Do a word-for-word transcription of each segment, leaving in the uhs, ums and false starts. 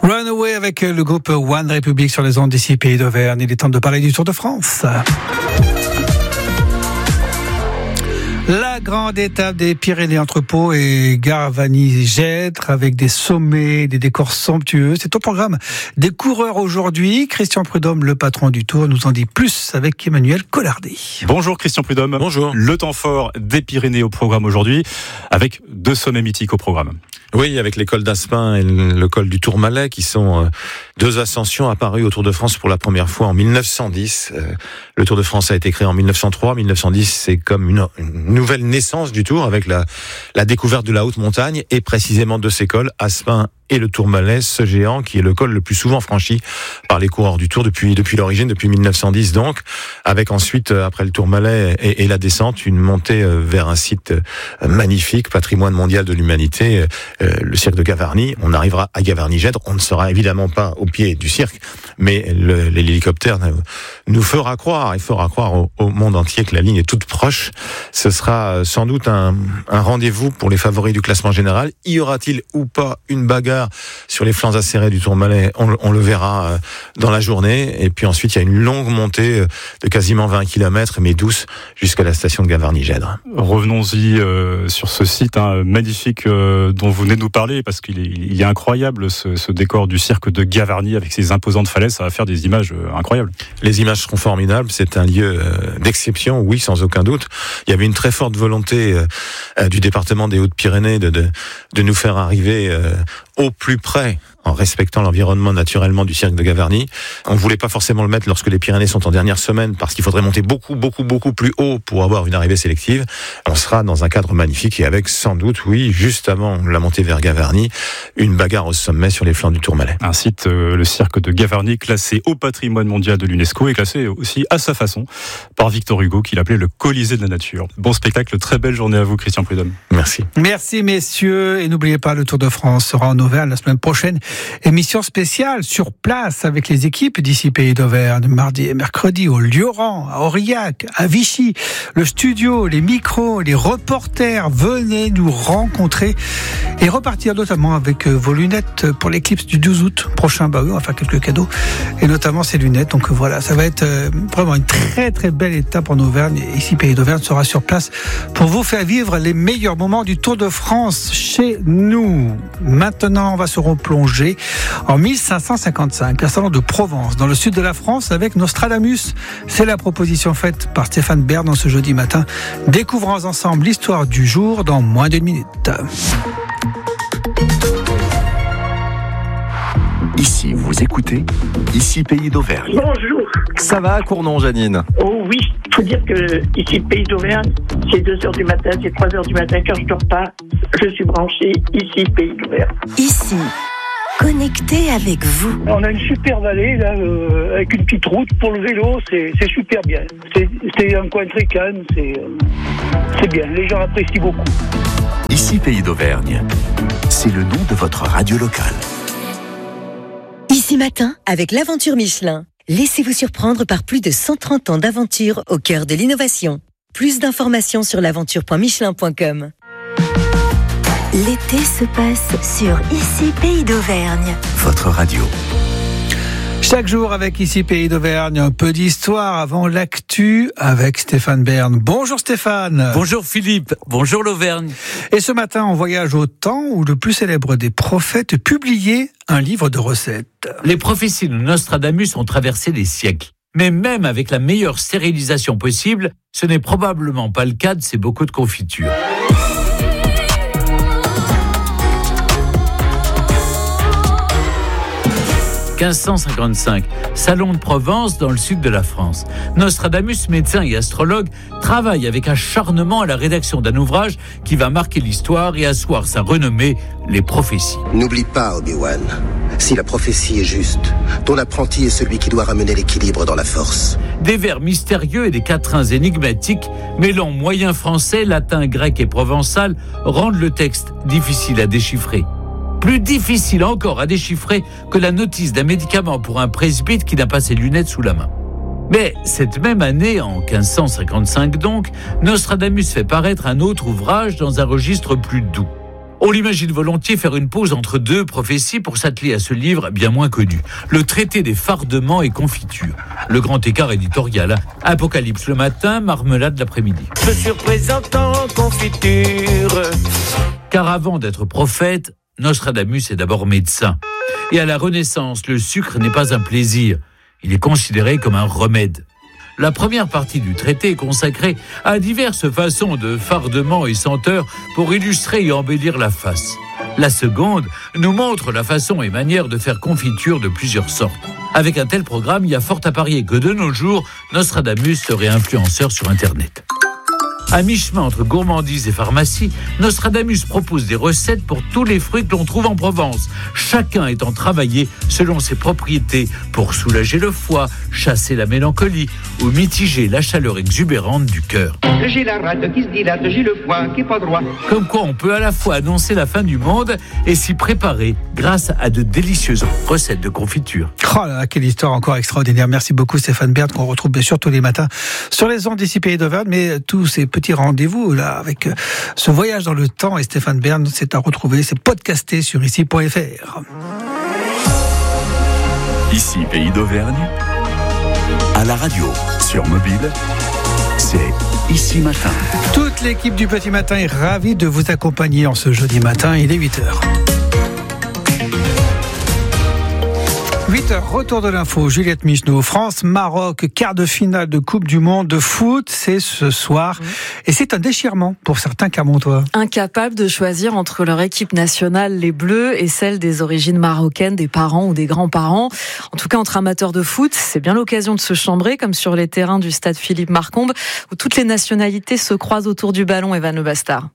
Runaway avec le groupe One Republic sur les ondes d'ici Pays d'Auvergne. Il est temps de parler du Tour de France. La grande étape des Pyrénées entre Pau et Garvagny-Gèdre avec des sommets, des décors somptueux. C'est au programme des coureurs aujourd'hui. Christian Prudhomme, le patron du Tour, nous en dit plus avec Emmanuel Collardet. Bonjour Christian Prudhomme. Bonjour. Le temps fort des Pyrénées au programme aujourd'hui avec deux sommets mythiques au programme. Oui, avec les cols d'Aspin et le col du Tourmalet qui sont deux ascensions apparues au Tour de France pour la première fois en mille neuf cent dix. Le Tour de France a été créé en mille neuf cent trois. mille neuf cent dix, c'est comme une, une nouvelle naissance du Tour avec la, la découverte de la haute montagne et précisément de ces cols, Aspin et le Tourmalet, ce géant qui est le col le plus souvent franchi par les coureurs du Tour depuis depuis l'origine, depuis mille neuf cent dix donc, avec ensuite, après le Tourmalet et, et la descente, une montée vers un site magnifique, patrimoine mondial de l'humanité, le cirque de Gavarnie. On arrivera à Gavarnie-Gèdre, on ne sera évidemment pas au pied du cirque, mais le, l'hélicoptère nous fera croire, il fera croire au, au monde entier que la ligne est toute proche. Ce sera sans doute un, un rendez-vous pour les favoris du classement général. Y aura-t-il ou pas une bagarre sur les flancs acérés du Tourmalet? On, on le verra dans la journée. Et puis ensuite, il y a une longue montée de quasiment vingt kilomètres, mais douce, jusqu'à la station de Gavarnie-Gèdre. Revenons-y euh, sur ce site hein, magnifique euh, dont vous venez de nous parler, parce qu'il est, il est incroyable ce, ce décor du cirque de Gavarnie avec ses imposantes falaises. Ça va faire des images euh, incroyables. Les images seront formidables. C'est un lieu euh, d'exception, oui, sans aucun doute. Il y avait une très forte volonté euh, du département des Hautes-Pyrénées de, de, de nous faire arriver euh, au plus près, en respectant l'environnement naturellement du cirque de Gavarnie. On ne voulait pas forcément le mettre lorsque les Pyrénées sont en dernière semaine, parce qu'il faudrait monter beaucoup, beaucoup, beaucoup plus haut pour avoir une arrivée sélective. On sera dans un cadre magnifique et avec sans doute, oui, juste avant la montée vers Gavarnie, une bagarre au sommet sur les flancs du Tourmalet. Un site, euh, le cirque de Gavarnie, classé au patrimoine mondial de l'UNESCO et classé aussi à sa façon par Victor Hugo, qu'il appelait le Colisée de la nature. Bon spectacle, très belle journée à vous, Christian Prudhomme. Merci. Merci messieurs, et n'oubliez pas, le Tour de France sera en Auvergne la semaine prochaine. Émission spéciale sur place avec les équipes d'ici Pays d'Auvergne, mardi et mercredi au Lioran, à Aurillac, à Vichy. Le studio, les micros, les reporters, venez nous rencontrer et repartir notamment avec vos lunettes pour l'éclipse du douze août prochain. Bah oui, on va faire quelques cadeaux et notamment ces lunettes. Donc voilà, ça va être vraiment une très très belle étape en Auvergne. Et ici Pays d'Auvergne sera sur place pour vous faire vivre les meilleurs moments du Tour de France chez nous. Maintenant, on va se replonger en mille cinq cent cinquante-cinq, un salon de Provence, dans le sud de la France, avec Nostradamus. C'est la proposition faite par Stéphane Bern dans ce jeudi matin. Découvrons ensemble l'histoire du jour dans moins d'une minute. Ici, vous écoutez, ici Pays d'Auvergne. Bonjour. Ça va à Cournon, Janine? Oh oui, il faut dire que ici Pays d'Auvergne, c'est deux heures du matin, c'est trois heures du matin, quand je dors pas, je suis branché ici Pays d'Auvergne. Ici, connecté avec vous. On a une super vallée là, euh, avec une petite route pour le vélo, c'est, c'est super bien. C'est, c'est un coin très calme, c'est, euh, c'est bien, les gens apprécient beaucoup. Ici Pays d'Auvergne, c'est le nom de votre radio locale. Ici Matin, avec l'aventure Michelin. Laissez-vous surprendre par plus de cent trente ans d'aventure au cœur de l'innovation. Plus d'informations sur l'aventure point michelin point com. L'été se passe sur Ici Pays d'Auvergne. Votre radio. Chaque jour avec Ici Pays d'Auvergne, un peu d'histoire avant l'actu avec Stéphane Bern. Bonjour Stéphane. Bonjour Philippe, bonjour l'Auvergne. Et ce matin, on voyage au temps où le plus célèbre des prophètes publiait un livre de recettes. Les prophéties de Nostradamus ont traversé des siècles. Mais même avec la meilleure stérilisation possible, ce n'est probablement pas le cas de ces bocaux de confiture. quinze cent cinquante-cinq, Salon de Provence dans le sud de la France. Nostradamus, médecin et astrologue, travaille avec acharnement à la rédaction d'un ouvrage qui va marquer l'histoire et asseoir sa renommée, les prophéties. N'oublie pas, Obi-Wan, si la prophétie est juste, ton apprenti est celui qui doit ramener l'équilibre dans la force. Des vers mystérieux et des quatrains énigmatiques, mêlant moyen français, latin, grec et provençal, rendent le texte difficile à déchiffrer. Plus difficile encore à déchiffrer que la notice d'un médicament pour un presbyte qui n'a pas ses lunettes sous la main. Mais cette même année, en quinze cent cinquante-cinq donc, Nostradamus fait paraître un autre ouvrage dans un registre plus doux. On l'imagine volontiers faire une pause entre deux prophéties pour s'atteler à ce livre bien moins connu. Le traité des fardements et confitures. Le grand écart éditorial. Apocalypse le matin, marmelade l'après-midi. Je suis représentant confiture. Car avant d'être prophète, Nostradamus est d'abord médecin. Et à la Renaissance, le sucre n'est pas un plaisir. Il est considéré comme un remède. La première partie du traité est consacrée à diverses façons de fardements et senteurs pour illustrer et embellir la face. La seconde nous montre la façon et manière de faire confiture de plusieurs sortes. Avec un tel programme, il y a fort à parier que de nos jours, Nostradamus serait influenceur sur Internet. À mi-chemin entre gourmandise et pharmacie, Nostradamus propose des recettes pour tous les fruits que l'on trouve en Provence, chacun étant travaillé selon ses propriétés pour soulager le foie, chasser la mélancolie ou mitiger la chaleur exubérante du cœur. J'ai la rate qui se dilate, j'ai le foie qui est pas droit. Comme quoi on peut à la fois annoncer la fin du monde et s'y préparer grâce à de délicieuses recettes de confiture. Oh là là, quelle histoire encore extraordinaire. Merci beaucoup Stéphane Bern, qu'on retrouve bien sûr tous les matins sur les ondes d'ici Pays d'Auvergne, mais tous ces petits rendez-vous là avec ce voyage dans le temps et Stéphane Bern, c'est à retrouver, c'est podcasté sur ici point f r. Ici Pays d'Auvergne, à la radio, sur mobile, c'est Ici Matin. Toute l'équipe du Petit Matin est ravie de vous accompagner en ce jeudi matin, il est huit heures. huit heures, retour de l'info, Juliette Micheneau. France-Maroc, quart de finale de Coupe du Monde de foot, c'est ce soir. Mmh. Et c'est un déchirement pour certains Clermontois. Incapables de choisir entre leur équipe nationale, les Bleus, et celle des origines marocaines, des parents ou des grands-parents. En tout cas, entre amateurs de foot, c'est bien l'occasion de se chambrer, comme sur les terrains du stade Philippe Marcombe, où toutes les nationalités se croisent autour du ballon, Evan Le Bastard.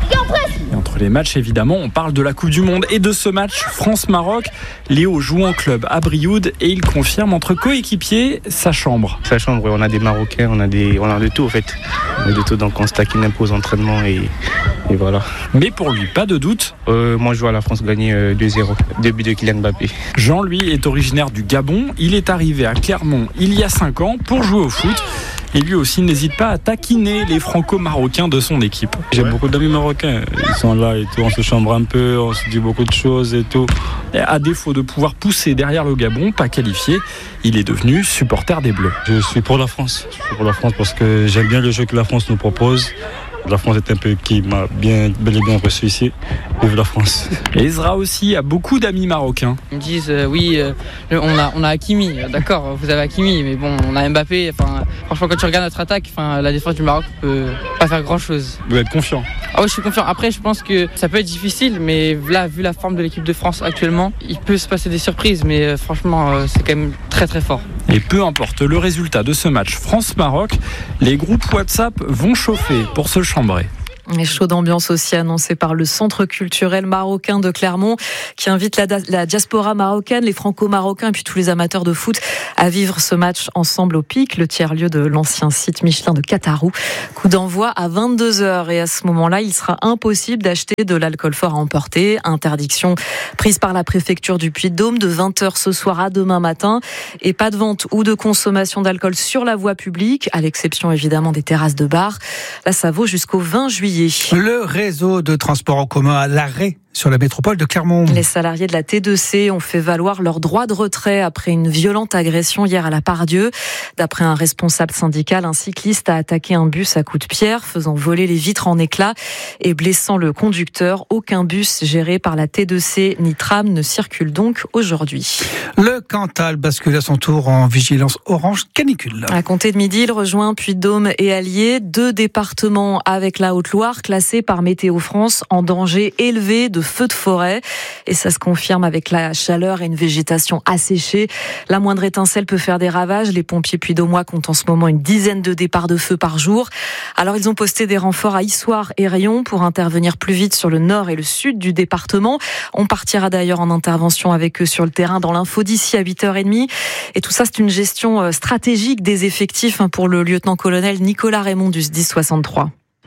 Et entre les matchs, évidemment, on parle de la Coupe du Monde et de ce match France-Maroc. Léo joue en club à Brioude et il confirme entre coéquipiers sa chambre. Sa chambre, on a des Marocains, on a, des, on a de tout en fait. On a de tout, donc on se taquine un peu aux entraînements et, et voilà. Mais pour lui, pas de doute. Euh, moi, je vois la France gagner euh, deux zéro. Deux buts de Kylian Mbappé. Jean, lui, est originaire du Gabon. Il est arrivé à Clermont il y a cinq ans pour jouer au foot. Et lui aussi n'hésite pas à taquiner les franco-marocains de son équipe. J'ai beaucoup d'amis marocains, ils sont là et tout, on se chambre un peu, on se dit beaucoup de choses et tout. Et à défaut de pouvoir pousser derrière le Gabon, pas qualifié, il est devenu supporter des Bleus. Je suis pour la France, je suis pour la France parce que j'aime bien le jeu que la France nous propose. La France est un pays qui m'a bien, bel et bien reçu ici. Vive la France. Et Ezra aussi a beaucoup d'amis marocains. Ils me disent euh, oui, euh, on a on a Hakimi, d'accord, vous avez Hakimi, mais bon, on a Mbappé. Enfin, franchement, quand tu regardes notre attaque, enfin, la défense du Maroc peut pas faire grand chose. Vous êtes confiant? Ah oui, je suis confiant. Après, je pense que ça peut être difficile, mais là, vu la forme de l'équipe de France actuellement, il peut se passer des surprises, mais euh, franchement, euh, c'est quand même très très fort. Et peu importe le résultat de ce match France-Maroc, les groupes WhatsApp vont chauffer pour se chambrer. Et chaud d'ambiance aussi annoncé par le Centre culturel marocain de Clermont qui invite la, la diaspora marocaine, les franco-marocains et puis tous les amateurs de foot à vivre ce match ensemble au Pic, le tiers-lieu de l'ancien site Michelin de Catarou. Coup d'envoi à vingt-deux heures et à ce moment-là, il sera impossible d'acheter de l'alcool fort à emporter. Interdiction prise par la préfecture du Puy-de-Dôme de vingt heures ce soir à demain matin et pas de vente ou de consommation d'alcool sur la voie publique, à l'exception évidemment des terrasses de bar. Là, ça vaut jusqu'au vingt juillet. Le réseau de transport en commun à l'arrêt sur la métropole de Clermont. Les salariés de la T deux C ont fait valoir leur droit de retrait après une violente agression hier à la Pardieu. D'après un responsable syndical, un cycliste a attaqué un bus à coups de pierre, faisant voler les vitres en éclats et blessant le conducteur. Aucun bus géré par la T deux C ni tram ne circule donc aujourd'hui. Le Cantal bascule à son tour en vigilance orange canicule. À compter de midi, il rejoint Puy-de-Dôme et Allier, deux départements avec la Haute-Loire classés par Météo France en danger élevé de feux de forêt. Et ça se confirme avec la chaleur et une végétation asséchée. La moindre étincelle peut faire des ravages. Les pompiers puy-de-dômois comptent en ce moment une dizaine de départs de feu par jour. Alors ils ont posté des renforts à Issoire et Rayon pour intervenir plus vite sur le nord et le sud du département. On partira d'ailleurs en intervention avec eux sur le terrain dans l'info d'ici à huit heures trente. Et tout ça, c'est une gestion stratégique des effectifs pour le lieutenant-colonel Nicolas Raymond du S D I S soixante-trois.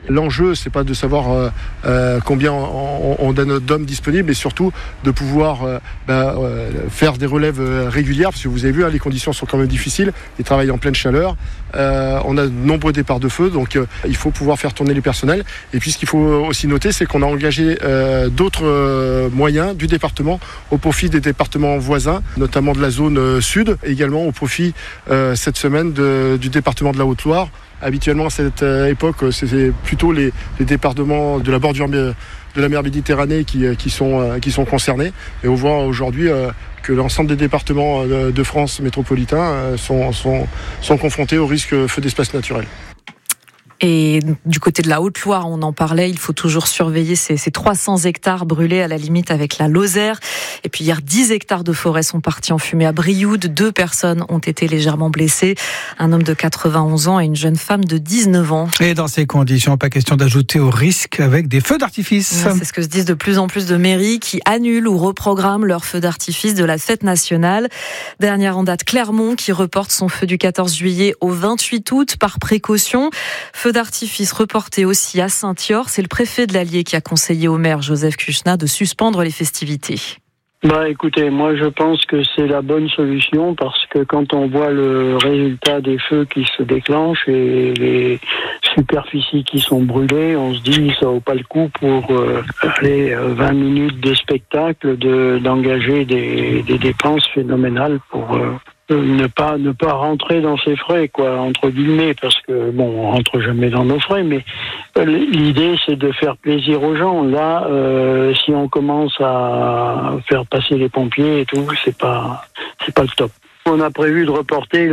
L'enjeu, c'est pas de savoir euh, euh, combien on, on a d'hommes disponibles, mais surtout de pouvoir euh, bah, euh, faire des relèves régulières, parce que vous avez vu, hein, les conditions sont quand même difficiles, ils travaillent en pleine chaleur, euh, on a de nombreux départs de feu, donc euh, il faut pouvoir faire tourner les personnels. Et puis ce qu'il faut aussi noter, c'est qu'on a engagé euh, d'autres euh, moyens du département au profit des départements voisins, notamment de la zone euh, sud, et également au profit euh, cette semaine de, du département de la Haute-Loire. Habituellement, à cette euh, époque, c'est plutôt les, les départements de la bordure de la mer Méditerranée qui, qui, sont, euh, qui sont concernés. Et on voit aujourd'hui euh, que l'ensemble des départements de, de France métropolitains euh, sont, sont, sont confrontés au risque feu d'espace naturel. Et du côté de la Haute-Loire, on en parlait, il faut toujours surveiller ces, ces trois cents hectares brûlés à la limite avec la Lozère. Et puis hier, dix hectares de forêt sont partis en fumée à Brioude. Deux personnes ont été légèrement blessées. Un homme de quatre-vingt-onze ans et une jeune femme de dix-neuf ans. Et dans ces conditions, pas question d'ajouter au risque avec des feux d'artifice. C'est ce que se disent de plus en plus de mairies qui annulent ou reprogramment leurs feux d'artifice de la fête nationale. Dernière en date, Clermont qui reporte son feu du quatorze juillet au vingt-huit août par précaution. Feu d'artifice reporté aussi à Saint-Yor. C'est le préfet de l'Allier qui a conseillé au maire Joseph Kuchna de suspendre les festivités. Bah écoutez, moi je pense que c'est la bonne solution parce que quand on voit le résultat des feux qui se déclenchent et les superficies qui sont brûlées, on se dit ça vaut pas le coup pour euh, aller vingt minutes de spectacle de d'engager des, des dépenses phénoménales pour euh, ne pas ne pas rentrer dans ses frais, quoi, entre guillemets, parce que bon, on rentre jamais dans nos frais, mais l'idée c'est de faire plaisir aux gens. Là, euh, si on commence à faire passer les pompiers et tout, c'est pas c'est pas le top. On a prévu de reporter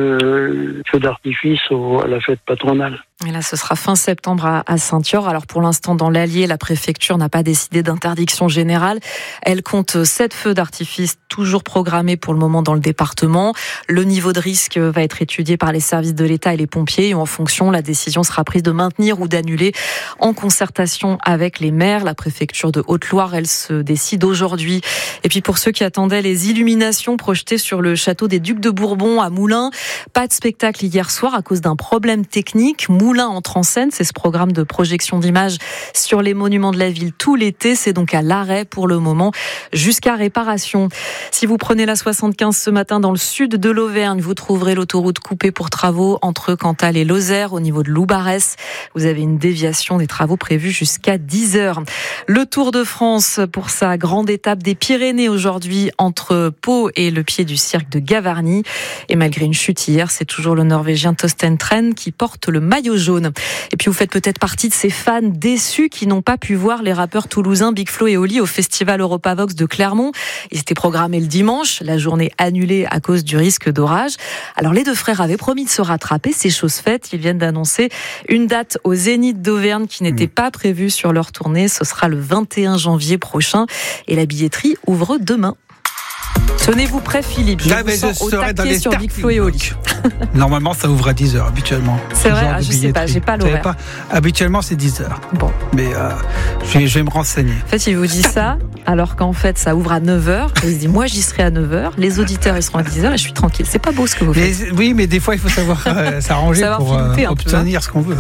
le feu d'artifice au, à la fête patronale. Et là, ce sera fin septembre à, à Saint-Yor. Alors pour l'instant, dans l'Allier, la préfecture n'a pas décidé d'interdiction générale. Elle compte sept feux d'artifice toujours programmés pour le moment dans le département. Le niveau de risque va être étudié par les services de l'État et les pompiers. Et en fonction, la décision sera prise de maintenir ou d'annuler en concertation avec les maires. La préfecture de Haute-Loire, elle se décide aujourd'hui. Et puis pour ceux qui attendaient les illuminations projetées sur le château des Ducs de Bourbon à Moulins, pas de spectacle hier soir à cause d'un problème technique. Moulins entre en scène, c'est ce programme de projection d'images sur les monuments de la ville tout l'été. C'est donc à l'arrêt pour le moment jusqu'à réparation. Si vous prenez la soixante-quinze ce matin dans le sud de l'Auvergne, vous trouverez l'autoroute coupée pour travaux entre Cantal et Lozère au niveau de Loubarès. Vous avez une déviation des travaux prévus jusqu'à dix heures. Le Tour de France pour sa grande étape des Pyrénées aujourd'hui entre Pau et le pied du cirque de Gavarnie. Et malgré une chute hier, c'est toujours le Norvégien Torsten Tren qui porte le maillot jaune. Et puis vous faites peut-être partie de ces fans déçus qui n'ont pas pu voir les rappeurs toulousains Big Flo et Oli au festival Europavox de Clermont. Ils étaient programmés le dimanche, la journée annulée à cause du risque d'orage. Alors les deux frères avaient promis de se rattraper, c'est chose faite. Ils viennent d'annoncer une date au Zénith d'Auvergne qui n'était pas prévue sur leur tournée. Ce sera le vingt et un janvier prochain et la billetterie ouvre demain. Tenez-vous prêt, Philippe. Je Là, vous sens au dans taquet les sur Big Flo et Oli. Normalement, ça ouvre à dix heures habituellement. C'est vrai, ah, je sais pas, j'ai pas l'horaire. Pas, habituellement, c'est dix heures. Bon. Mais euh, je, vais, je vais me renseigner. En fait, il vous dit ça, alors qu'en fait, ça ouvre à neuf heures. Et il se dit, moi, j'y serai à neuf heures. Les auditeurs, ils seront à dix heures et je suis tranquille. C'est pas beau ce que vous faites. Mais, oui, mais des fois, il faut savoir euh, s'arranger pour euh, obtenir ce qu'on veut.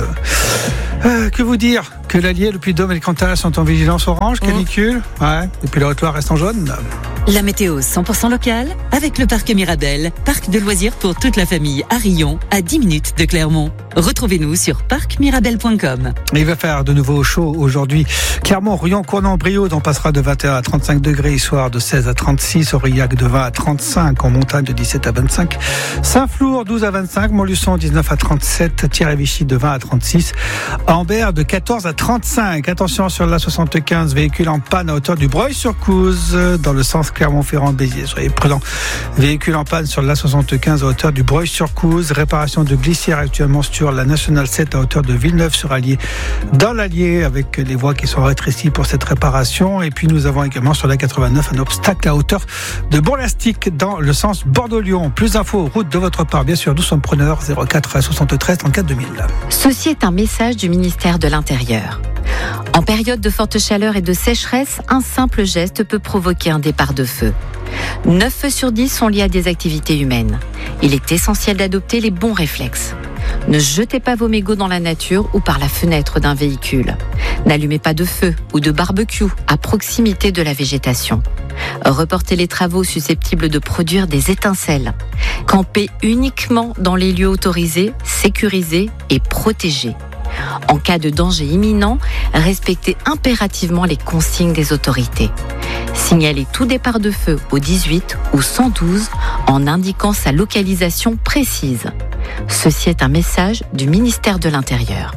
Euh, que vous dire que l'Allier, le Puy-de-Dôme et le Cantal sont en vigilance orange, canicule. Mmh. Ouais. Et puis la Haute-Loire reste en jaune. La météo cent pour cent locale avec le parc Mirabel, parc de loisirs pour toute la famille à Rion, à dix minutes de Clermont. Retrouvez-nous sur parc mirabel point com. Il va faire de nouveau chaud aujourd'hui. Clermont, Rion, Cournon, Brioude, on passera de vingt et un à trente-cinq degrés, Issoire de seize à trente-six, Aurillac de vingt à trente-cinq, en montagne de dix-sept à vingt-cinq, Saint-Flour douze à vingt-cinq, Montluçon dix-neuf à trente-sept, Thierry-Vichy de vingt à trente-six, Ambert de quatorze à trente-cinq. Attention sur la soixante-quinze, véhicule en panne à hauteur du Breuil-sur-Couze, dans le sens Clermont-Ferrand-Béziers. Soyez prudents. Véhicule en panne sur la soixante-quinze à hauteur du Breuil-sur-Couze. Réparation de glissière actuellement sur la nationale sept à hauteur de Villeneuve-sur-Allier. Dans l'Allier, avec les voies qui sont rétrécies pour cette réparation. Et puis nous avons également sur la quatre-vingt-neuf un obstacle à hauteur de Bourg-Lastic dans le sens Bordeaux-Lyon. Plus d'infos, route de votre part, bien sûr. Nous sommes preneurs zéro quatre soixante-treize trente-quatre deux mille. Ceci est un message du ministère de l'Intérieur. En période de forte chaleur et de sécheresse, un simple geste peut provoquer un départ de feu. neuf feux sur dix sont liés à des activités humaines. Il est essentiel d'adopter les bons réflexes. Ne jetez pas vos mégots dans la nature ou par la fenêtre d'un véhicule. N'allumez pas de feu ou de barbecue à proximité de la végétation. Reportez les travaux susceptibles de produire des étincelles. Campez uniquement dans les lieux autorisés, sécurisés et protégés. En cas de danger imminent, respectez impérativement les consignes des autorités. Signalez tout départ de feu au dix-huit ou cent douze en indiquant sa localisation précise. Ceci est un message du ministère de l'Intérieur.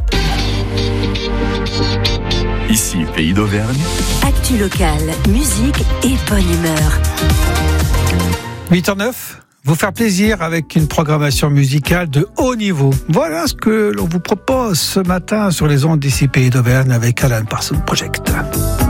Ici, Pays d'Auvergne. Actu locale, musique et bonne humeur. huit heures neuf, vous faire plaisir avec une programmation musicale de haut niveau. Voilà ce que l'on vous propose ce matin sur les ondes d'ici Pays d'Auvergne avec Alan Parsons Project.